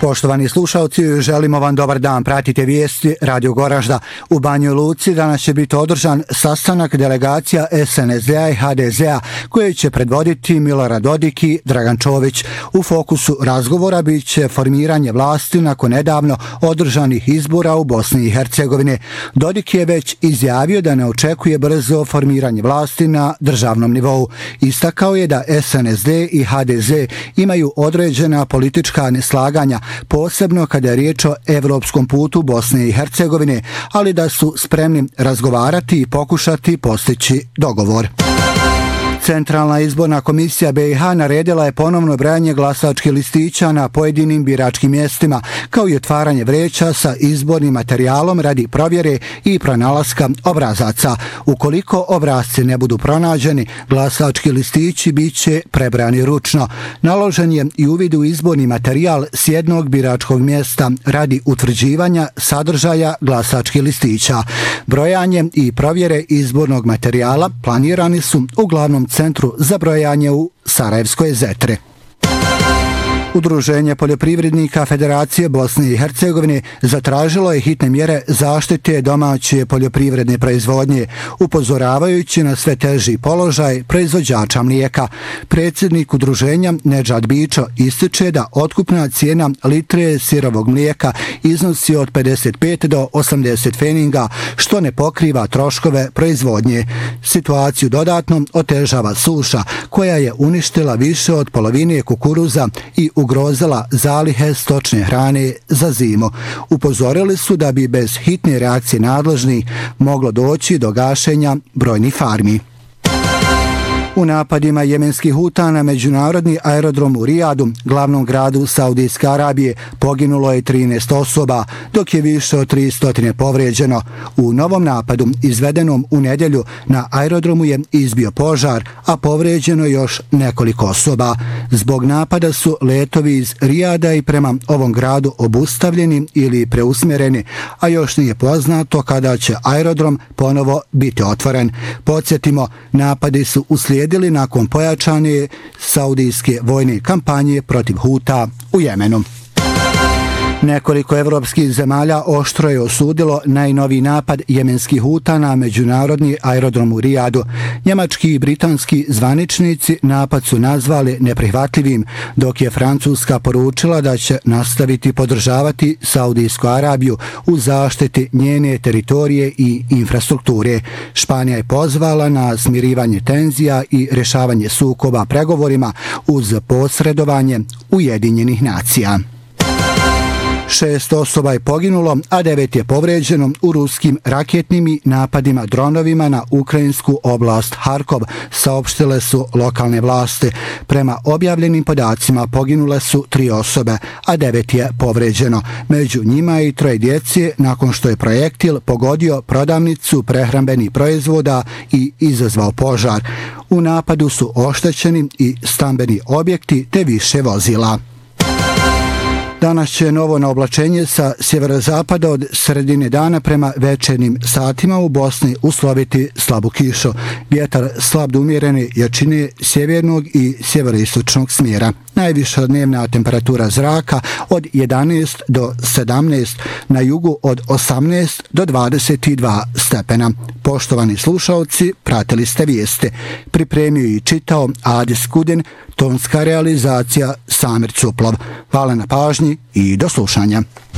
Poštovani slušalci, želimo vam dobar dan. Pratite vijesti Radio Goražda. U Banjoj Luci danas će biti održan sastanak delegacija SNSD-a i HDZ-a koje će predvoditi Milorad Dodik i Dragan Čović. U fokusu razgovora bit će formiranje vlasti nakon nedavno održanih izbora u Bosni i Hercegovini. Dodik je već izjavio da ne očekuje brzo formiranje vlasti na državnom nivou. Istakao je da SNSD i HDZ imaju određena politička neslaganja, posebno kada je riječ o evropskom putu Bosne i Hercegovine, ali da su spremni razgovarati i pokušati postići dogovor. Centralna izborna komisija BiH naredila je ponovno brojanje glasačkih listića na pojedinim biračkim mjestima, kao i otvaranje vreća sa izbornim materijalom radi provjere i pronalaska obrazaca. Ukoliko obrazci ne budu pronađeni, glasački listići bit će prebrani ručno. Naložen je i uvid u izborni materijal s jednog biračkog mjesta radi utvrđivanja sadržaja glasačkih listića. Brojanje i provjere izbornog materijala planirani su u glavnom centru za brojanje u Sarajevskoj Zetri. Udruženje poljoprivrednika Federacije Bosne i Hercegovine zatražilo je hitne mjere zaštite domaće poljoprivredne proizvodnje, upozoravajući na sve teži položaj proizvođača mlijeka. Predsjednik udruženja Nedžad Bičo ističe da otkupna cijena litre sirovog mlijeka iznosi od 55 do 80 feninga, što ne pokriva troškove proizvodnje. Situaciju dodatno otežava suša, koja je uništila više od polovine kukuruza i ugrozila zalihe stočne hrane za zimu. Upozorili su da bi bez hitne reakcije nadležnih moglo doći do gašenja brojnih farmi. U napadima jemenskih Huta na međunarodni aerodrom u Rijadu, glavnom gradu Saudijske Arabije, poginulo je 13 osoba, dok je više od 300 povrijeđeno. U novom napadu, izvedenom u nedjelju, na aerodromu je izbio požar, a povrijeđeno još nekoliko osoba. Zbog napada su letovi iz Rijada i prema ovom gradu obustavljeni ili preusmjereni, a još nije poznato kada će aerodrom ponovo biti otvoren. Podsjetimo, napadi su uslijedili nakon pojačane saudijske vojne kampanje protiv Huta u Jemenu. Nekoliko evropskih zemalja oštro je osudilo najnoviji napad jemenskih Huta na međunarodni aerodrom u Rijadu. Njemački i britanski zvaničnici napad su nazvali neprihvatljivim, dok je Francuska poručila da će nastaviti podržavati Saudijsku Arabiju u zaštiti njene teritorije i infrastrukture. Španija je pozvala na smirivanje tenzija i rješavanje sukoba pregovorima uz posredovanje Ujedinjenih nacija. 6 osoba je poginulo, a 9 je povrijeđeno u ruskim raketnim i napadima dronovima na ukrajinsku oblast Harkov, saopštile su lokalne vlasti. Prema objavljenim podacima poginule su 3 osobe, a 9 je povrijeđeno. Među njima i 3 djece nakon što je projektil pogodio prodavnicu prehrambenih proizvoda i izazvao požar. U napadu su oštećeni i stambeni objekti te više vozila. Danas će novo naoblačenje sa sjeverozapada od sredine dana prema večernjim satima u Bosni usloviti slabu kišu. Vjetar slab do umjerene jačine sjevernog i sjeveroistočnog smjera. Najviša dnevna temperatura zraka od 11 do 17, na jugu od 18 do 22 stepena. Poštovani slušalci, pratili ste vijeste. Pripremio i čitao Adis Kudin, tonska realizacija Samir Cuplov. Hvala na pažnji i do slušanja.